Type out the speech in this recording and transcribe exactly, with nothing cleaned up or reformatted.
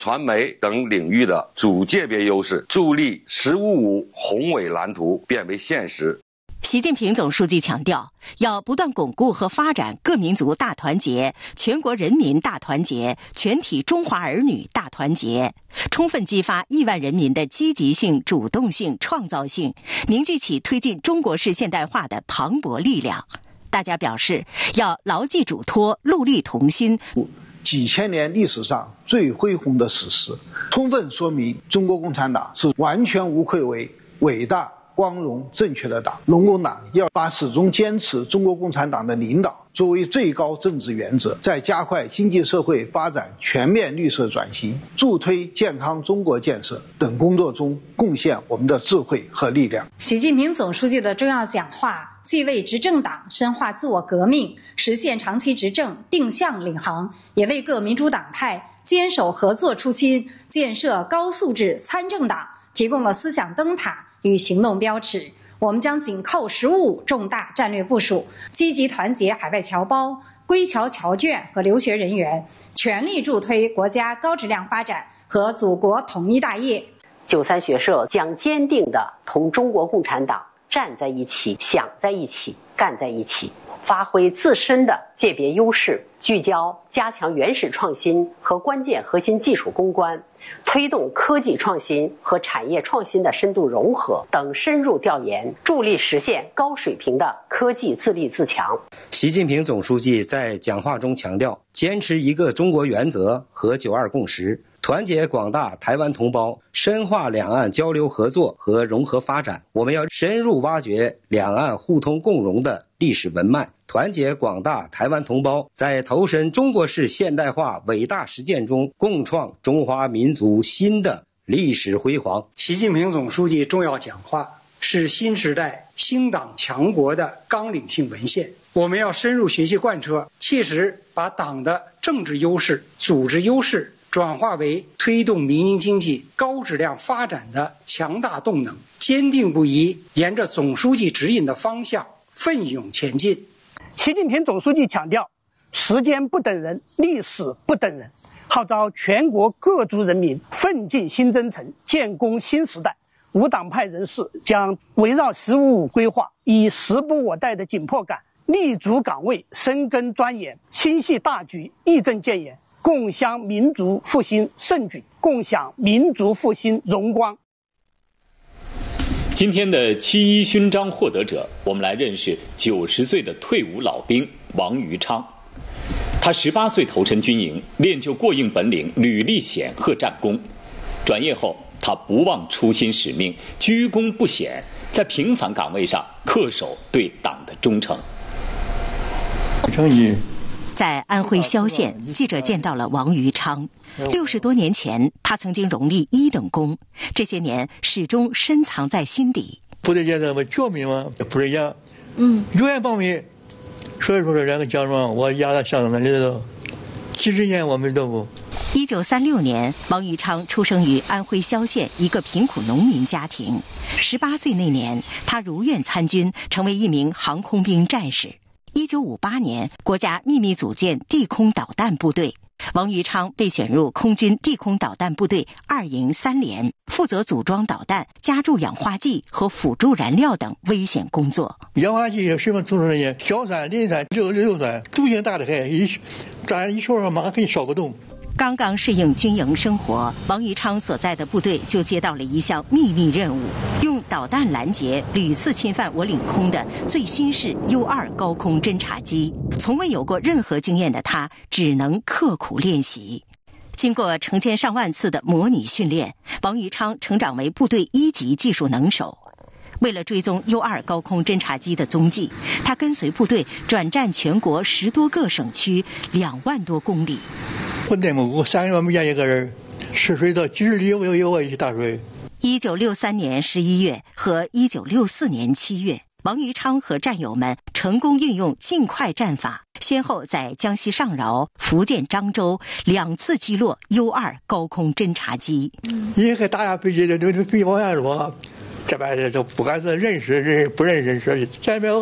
传媒等领域的主界别优势，助力“十五五”宏伟蓝图变为现实。 习近平总书记强调，要不断巩固和发展各民族大团结、全国人民大团结、全体中华儿女大团结，充分激发亿万人民的积极性、主动性、创造性，凝聚起推进中国式现代化的磅礴力量。大家表示，要牢记嘱托，戮力同心。 几千年历史上最恢宏的史诗，充分说明中国共产党是完全无愧为伟大、光荣、正确的党。龙共党要把始终坚持中国共产党的领导作为最高政治原则，在加快经济社会发展、全面绿色转型、助推健康中国建设等工作中贡献我们的智慧和力量。 习近平总书记的重要讲话，既为执政党深化自我革命、实现长期执政定向领航，也为各民主党派坚守合作初心、建设高素质参政党提供了思想灯塔与行动标尺。我们将紧扣“十五五”重大战略部署，积极团结海外侨胞、归侨侨眷和留学人员，全力助推国家高质量发展和祖国统一大业。 九三学社将坚定地同中国共产党站在一起、想在一起、干在一起，发挥自身的界别优势，聚焦加强原始创新和关键核心技术攻关，推动科技创新和产业创新的深度融合等深入调研，助力实现高水平的科技自立自强。 习近平总书记在讲话中强调，坚持一个中国原则和九二共识，团结广大台湾同胞，深化两岸交流合作和融合发展。我们要深入挖掘两岸互通共荣的历史文脉，团结广大台湾同胞，在投身中国式现代化伟大实践中，共创中华民族新的历史辉煌。 习近平总书记重要讲话是新时代兴党强国的纲领性文献，我们要深入学习贯彻，切实把党的政治优势、组织优势转化为推动民营经济高质量发展的强大动能，坚定不移沿着总书记指引的方向奋勇前进。 习近平总书记强调，时间不等人，历史不等人，号召全国各族人民奋进新征程，建功新时代。无党派人士将围绕“十五五”规划，以时不我待的紧迫感，立足岗位，深耕钻研，心系大局，义正见言，共襄民族复兴盛举，共享民族复兴荣光。 今天的七一勋章获得者，我们来认识九十岁的退伍老兵王于昌。他十八岁投身军营，练就过硬本领，屡立显赫战功。转业后，他不忘初心使命，居功不显，在平凡岗位上恪守对党的忠诚。 在安徽萧县，记者见到了王于昌。六十多年前，他曾经荣立一等功，这些年始终深藏在心底。 部队现在我教民嘛，不是压，嗯，永远保密。所以说这两个奖状，我压在箱子里头，几十年我们都不。 一九三六年，王于昌出生于安徽萧县一个贫苦农民家庭。十八岁那年，他如愿参军，成为一名航空兵战士。一九五八年，国家秘密组建地空导弹部队，王于昌被选入空军地空导弹部队二营三连，负责组装导弹、加注氧化剂和辅助燃料等危险工作。 氧化剂什么组成的？硝酸、磷酸、硫硫酸，毒性大的很，一炸一烧上马上给你烧个洞。 刚刚适应军营生活，王于昌所在的部队就接到了一项秘密任务，用导弹拦截屡次侵犯我领空的最新式 U 二 高空侦察机。从未有过任何经验的他，只能刻苦练习。经过成千上万次的模拟训练，王于昌成长为部队一级技术能手。为了追踪 U 二 高空侦察机的踪迹，他跟随部队转战全国十多个省区，两万多公里。 不内蒙三十万没见一个人，吃水到几十里有有我一起打水。 一九六三年十一月和一九六四年七月，王于昌和战友们成功运用尽快战法，先后在江西上饶、福建漳州两次击落 U 二 高空侦察机。 一个大架飞机的，就飞往下落，这边都不管是认识人不认识，这边。